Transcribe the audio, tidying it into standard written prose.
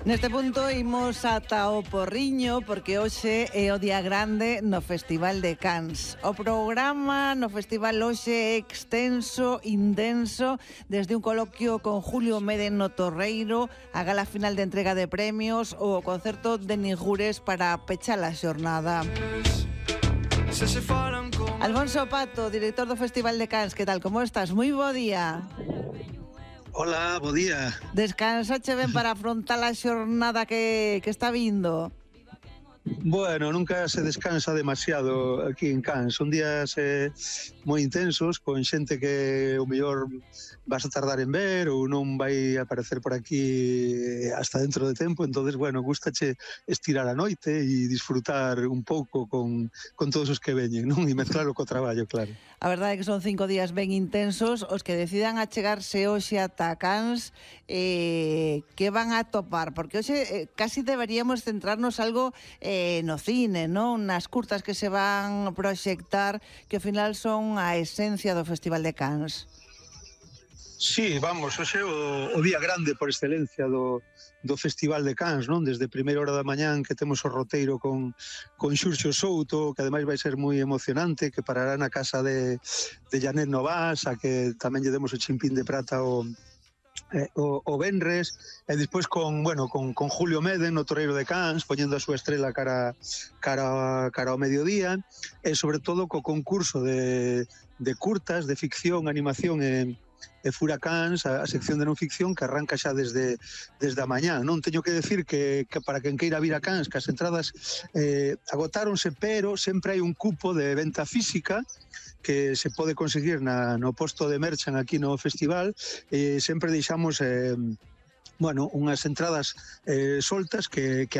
Neste punto imos ata o Porriño porque hoxe é o día grande no Festival de Cans. O programa no festival hoxe é extenso, intenso, desde un coloquio con Julio Meden no Torreiro, a gala final de entrega de premios ou o concerto de Ningures para pechar a xornada. Alfonso Pato, director do Festival de Cans, que tal, como estás? Moi bo día. Hola, bo día. Descansache ben para afrontar a xornada que está vindo? Bueno, nunca se descansa demasiado aquí en Cans. Son días moi intensos, con xente que o mellor vas a tardar en ver ou non vai aparecer por aquí hasta dentro de tempo. Entonces, bueno, gustache estirar a noite e disfrutar un pouco con todos os que veñen, non? E mezclalo co traballo, claro. A verdade é que son 5 días ben intensos. Os que decidan achegarse hoxe ata Cans, que van a topar? Porque hoxe casi deberíamos centrarnos algo no cine, non? Nas curtas que se van proxectar, que ao final son a esencia do Festival de Cans. Sí, vamos, hoxe o día grande por excelencia do Festival de Cans, non? Desde primeira hora da mañán que temos o roteiro con Xurxo Souto, que ademais vai ser moi emocionante, que parará na casa de Janet Novas, a que tamén lle demos o chimpín de prata o venres, e despois con Julio Meden no Torreiro de Cans, poñendo a súa estrela cara ao mediodía, e sobre todo co concurso de curtas, de ficción, animación e Furacáns, a sección de non ficción que arranca xa desde a mañá. Non teño que decir que para quen queira vir a Cans, que as entradas agotáronse, pero sempre hai un cupo de venta física que se pode conseguir no posto de merchan aquí no festival. Sempre deixamos unhas entradas soltas que